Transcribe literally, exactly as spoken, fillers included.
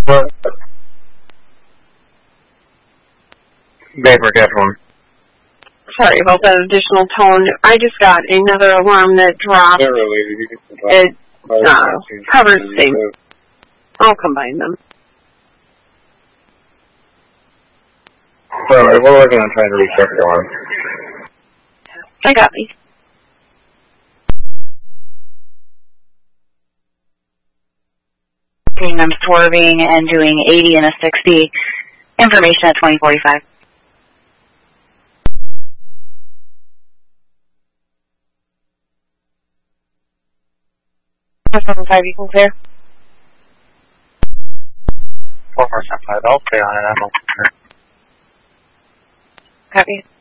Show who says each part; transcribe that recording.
Speaker 1: What? Vapor catch one.
Speaker 2: Sorry about that additional tone. I just got another alarm that dropped. It uh, covers things. I'll combine them.
Speaker 1: So we're working on trying to reset the alarm.
Speaker 2: I got these.
Speaker 3: I'm swerving and doing eighty and a sixty. Information at twenty forty-five. seven five equals there.
Speaker 1: four four seven five, okay on it, I'm okay.
Speaker 3: Copy.